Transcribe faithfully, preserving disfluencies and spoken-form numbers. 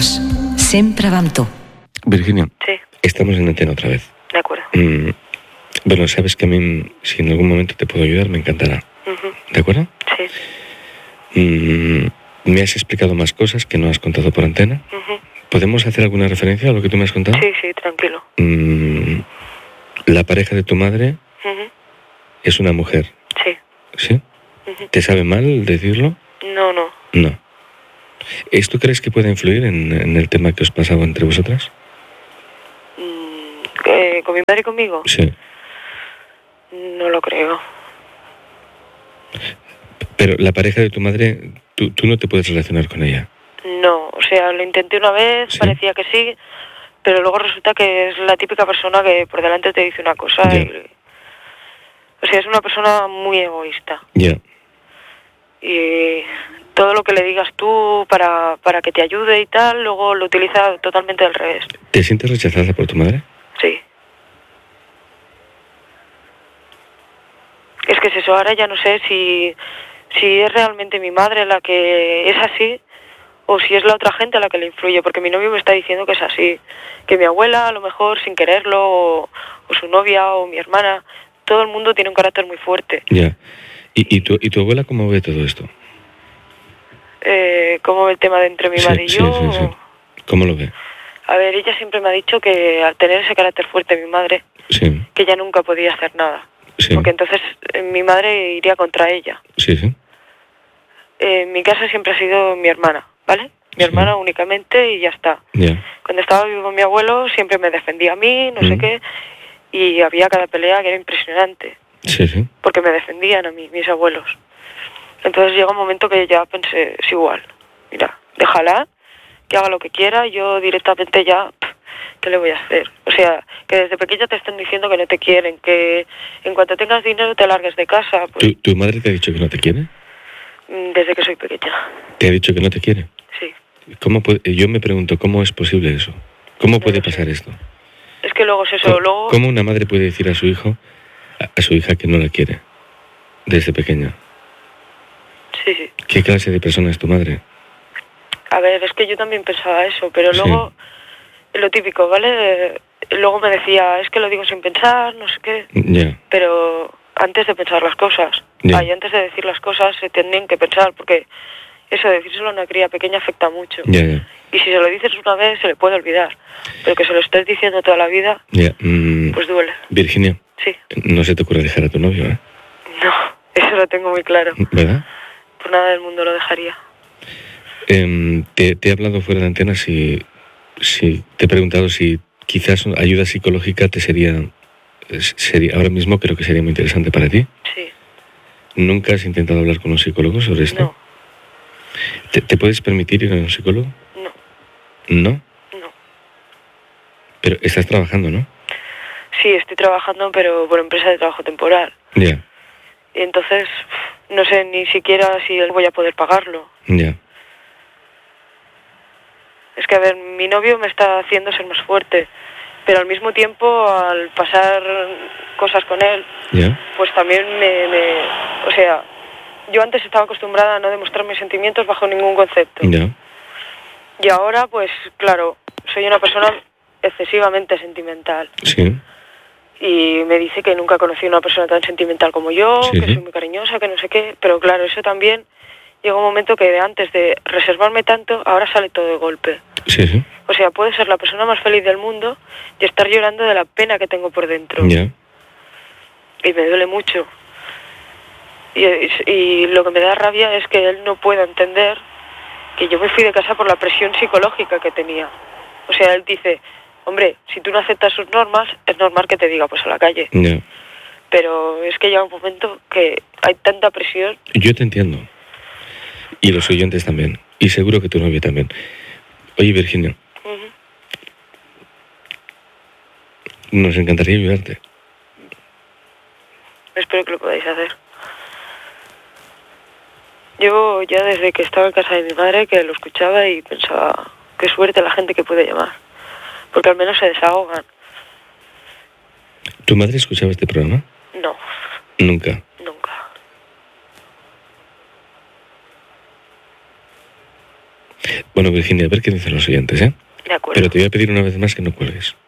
Seguros. Sempre va amb tu. Virginia, Sí, estamos en antena otra vez. de acuerdo. Mm, bueno, sabes que a mí, si en algún momento te puedo ayudar, me encantará. Ujú. ¿De acuerdo? Sí. Mm, me has explicado más cosas que no has contado por antena. Ujú. ¿Podemos hacer alguna referencia a lo que tú me has contado? Sí, sí, tranquilo. Mm, la pareja de tu madre Ujú. es una mujer, Sí. ¿sí? Ujú. ¿Te sabe mal decirlo? No, no. No. ¿Esto crees que puede influir en, en el tema que os pasaba entre vosotras? Mm, eh, ¿Con mi madre y conmigo? Sí. No lo creo. Pero la pareja de tu madre, tú, tú no te puedes relacionar con ella. No, o sea, lo intenté una vez, ¿Sí? parecía que sí, pero luego resulta que es la típica persona que por delante te dice una cosa Ya. y... O sea, es una persona muy egoísta. Ya. Y todo lo que le digas tú para, para que te ayude y tal, luego lo utiliza totalmente al revés. ¿Te sientes rechazada por tu madre? Sí. Es que es eso, ahora ya no sé si, si es realmente mi madre la que es así o si es la otra gente a la que le influye, porque mi novio me está diciendo que es así, que mi abuela a lo mejor sin quererlo, o, o su novia o mi hermana, todo el mundo tiene un carácter muy fuerte. Ya. ¿Y, y, tu, y tu abuela cómo ve todo esto? Eh, ¿Cómo ve el tema de entre mi Sí, madre y sí, yo? sí, sí. ¿Cómo lo ve? A ver, ella siempre me ha dicho que al tener ese carácter fuerte mi madre, Sí, que ella nunca podía hacer nada, sí. porque entonces eh, mi madre iría contra ella. Sí, sí. Eh, en mi casa siempre ha sido mi hermana, ¿vale? Mi Sí. hermana únicamente y ya está. Ya. Cuando estaba vivo mi abuelo siempre me defendía a mí, no sé Mm. qué, y había cada pelea que era impresionante, Sí, sí. porque me defendían a mí, mis abuelos. Entonces llega un momento que ya pensé, es igual, mira, déjala, que haga lo que quiera, yo directamente ya, pff, ¿qué le voy a hacer? O sea, que desde pequeña te están diciendo que no te quieren, que en cuanto tengas dinero te largues de casa, pues ¿Tu, ¿Tu madre te ha dicho que no te quiere? mm, desde que soy pequeña, ¿Te ha dicho que no te quiere? sí. ¿Cómo puede, yo me pregunto, ¿cómo es posible eso? ¿Cómo No puede lo sé. pasar esto? Es que luego es eso, ¿Cómo, luego... cómo una madre puede decir a su hijo, a, a su hija que no la quiere? Desde pequeña. Sí, sí. ¿Qué clase de persona es tu madre? A ver, es que yo también pensaba eso, pero Sí. luego, lo típico, ¿vale? Luego me decía, es que lo digo sin pensar, no sé qué, Ya. pero antes de pensar las cosas, Ya. ay, antes de decir las cosas se tienen que pensar, porque eso de decírselo a una cría pequeña afecta mucho. Ya, ya. Y si se lo dices una vez se le puede olvidar, pero que se lo estés diciendo toda la vida, Ya. Mm, pues duele. Virginia, Sí, no se te ocurre dejar a tu novio, ¿eh? no, eso lo tengo muy claro, ¿Verdad? por nada del mundo lo dejaría. Em, te, te he hablado fuera de antena si, si te he preguntado si quizás ayuda psicológica te sería, sería ahora mismo creo que sería muy interesante para ti. Sí, ¿Nunca has intentado hablar con un psicólogo sobre esto? no, ¿Te, te puedes permitir ir a un psicólogo? no, No, no. pero estás trabajando, ¿no? Sí, estoy trabajando, pero por empresa de trabajo temporal. Ya, Y entonces, no sé ni siquiera si voy a poder pagarlo. ya, Es que, a ver, mi novio me está haciendo ser más fuerte, pero al mismo tiempo, al pasar cosas con él, ya, pues también me, me... O sea, yo antes estaba acostumbrada a no demostrar mis sentimientos bajo ningún concepto. ya, Y ahora, pues, claro, soy una persona excesivamente sentimental. sí, Y me dice que nunca conocí a una persona tan sentimental como yo, Sí, que sí. soy muy cariñosa, que no sé qué. Pero claro, eso también llega un momento que de antes de reservarme tanto, ahora sale todo de golpe. sí, sí, O sea, puedo ser la persona más feliz del mundo y estar llorando de la pena que tengo por dentro. ya, Y me duele mucho. Y, y lo que me da rabia es que él no pueda entender que yo me fui de casa por la presión psicológica que tenía. O sea, él dice, hombre, si tú no aceptas sus normas, es normal que te diga, pues a la calle. ya. Pero es que llega un momento que hay tanta presión. Yo te entiendo. Y los oyentes también. Y seguro que tu novio también. Oye, Virginia, Ujú. nos encantaría ayudarte. Espero que lo podáis hacer. Yo ya desde que estaba en casa de mi madre que lo escuchaba y pensaba, qué suerte la gente que puede llamar. Porque al menos se desahogan. ¿Tu madre escuchaba este programa? No, Nunca. nunca. Bueno, Virginia, a ver qué dicen los oyentes, ¿eh? De acuerdo. Pero te voy a pedir una vez más que no cuelgues.